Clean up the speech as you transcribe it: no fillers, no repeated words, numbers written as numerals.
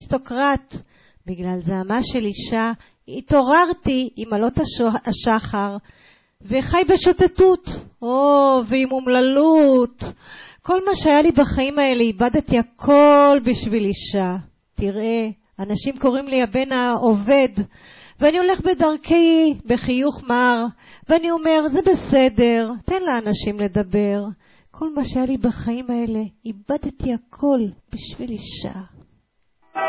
אריסטוקרט. בגלל זעמה של אישה התעוררתי עם עלות השחר, וחי בשוטטות, ועם אומללות. כל מה שהיה לי בחיים האלה, איבדתי הכל בשביל אישה. תראה, אנשים קוראים לי הבן העובד, ואני הולך בדרכי בחיוך מר, ואני אומר, זה בסדר, תן לאנשים לדבר. כל מה שהיה לי בחיים האלה, איבדתי הכל בשביל אישה.